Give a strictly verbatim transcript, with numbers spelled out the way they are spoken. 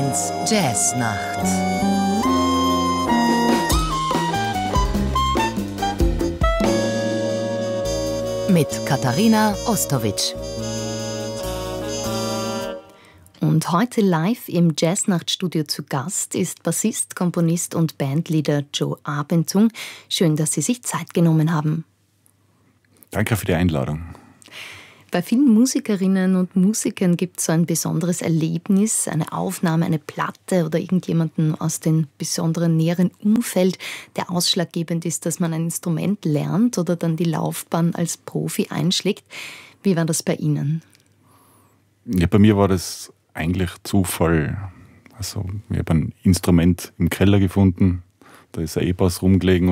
eins Jazznacht. Mit Katharina Ostowitsch. Und heute live im Jazznachtstudio zu Gast ist Bassist, Komponist und Bandleader Joe Abendzung. Schön, dass Sie sich Zeit genommen haben. Danke für die Einladung. Bei vielen Musikerinnen und Musikern gibt es so ein besonderes Erlebnis, eine Aufnahme, eine Platte oder irgendjemanden aus dem besonderen näheren Umfeld, der ausschlaggebend ist, dass man ein Instrument lernt oder dann die Laufbahn als Profi einschlägt. Wie war das bei Ihnen? Ja, bei mir war das eigentlich Zufall. Also, ich habe ein Instrument im Keller gefunden, da ist ein E-Bass rumgelegen